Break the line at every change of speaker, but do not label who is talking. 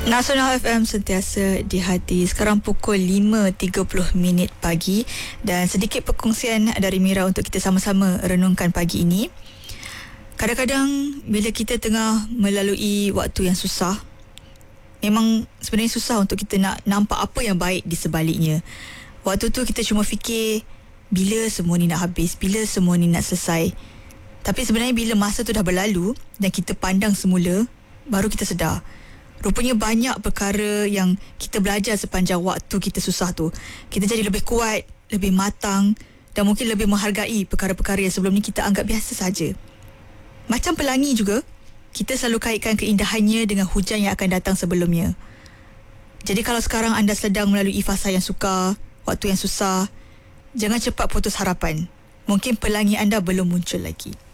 Nasional FM sentiasa di hati. Sekarang pukul 5.30 pagi dan sedikit perkongsian dari Mira untuk kita sama-sama renungkan pagi ini. Kadang-kadang bila kita tengah melalui waktu yang susah, memang sebenarnya susah untuk kita nak nampak apa yang baik di sebaliknya. Waktu tu kita cuma fikir bila semua ni nak habis, bila semua ni nak selesai. Tapi sebenarnya bila masa tu dah berlalu dan kita pandang semula, baru kita sedar rupanya banyak perkara yang kita belajar sepanjang waktu kita susah tu. Kita jadi lebih kuat, lebih matang dan mungkin lebih menghargai perkara-perkara yang sebelum ni kita anggap biasa saja. Macam pelangi juga, kita selalu kaitkan keindahannya dengan hujan yang akan datang sebelumnya. Jadi kalau sekarang anda sedang melalui fasa yang sukar, waktu yang susah, jangan cepat putus harapan. Mungkin pelangi anda belum muncul lagi.